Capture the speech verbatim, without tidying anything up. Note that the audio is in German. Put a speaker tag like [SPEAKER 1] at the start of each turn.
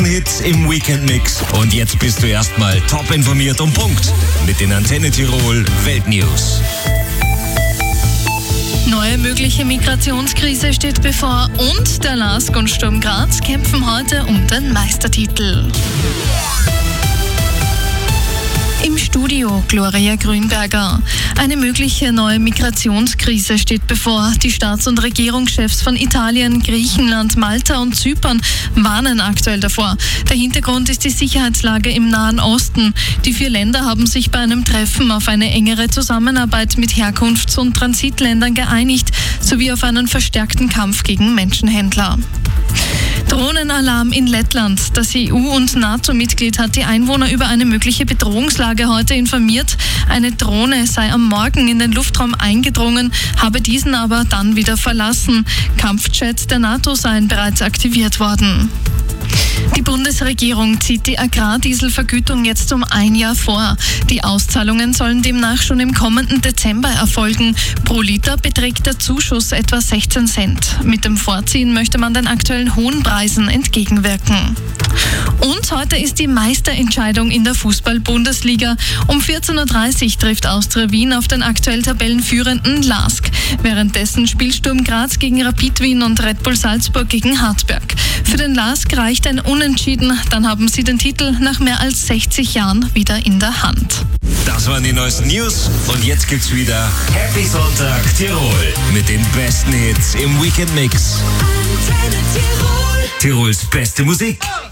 [SPEAKER 1] Hits im Weekend-Mix. Und jetzt bist du erstmal top informiert und Punkt mit den Antenne Tirol Weltnews.
[SPEAKER 2] Neue mögliche Migrationskrise steht bevor und der LASK und Sturm Graz kämpfen heute um den Meistertitel. Im Studio Gloria Grünberger. Eine mögliche neue Migrationskrise steht bevor. Die Staats- und Regierungschefs von Italien, Griechenland, Malta und Zypern warnen aktuell davor. Der Hintergrund ist die Sicherheitslage im Nahen Osten. Die vier Länder haben sich bei einem Treffen auf eine engere Zusammenarbeit mit Herkunfts- und Transitländern geeinigt, sowie auf einen verstärkten Kampf gegen Menschenhändler. Drohnenalarm in Lettland. Das E U- und NATO-Mitglied hat die Einwohner über eine mögliche Bedrohungslage heute informiert. Eine Drohne sei am Morgen in den Luftraum eingedrungen, habe diesen aber dann wieder verlassen. Kampfjets der NATO seien bereits aktiviert worden. Die Bundesregierung zieht die Agrardieselvergütung jetzt um ein Jahr vor. Die Auszahlungen sollen demnach schon im kommenden Dezember erfolgen. Pro Liter beträgt der Zuschuss etwa sechzehn Cent. Mit dem Vorziehen möchte man den aktuellen hohen Preisen entgegenwirken. Und heute ist die Meisterentscheidung in der Fußball-Bundesliga. Um vierzehn Uhr dreißig trifft Austria Wien auf den aktuell tabellenführenden LASK. Währenddessen spielt Sturm Graz gegen Rapid Wien und Red Bull Salzburg gegen Hartberg. Für den LASK reicht ein Unentschieden, dann haben sie den Titel nach mehr als sechzig Jahren wieder in der Hand.
[SPEAKER 1] Das waren die neuesten News und jetzt gibt's wieder Happy Sonntag Tirol mit den besten Hits im Weekend Mix. Tirols beste Musik.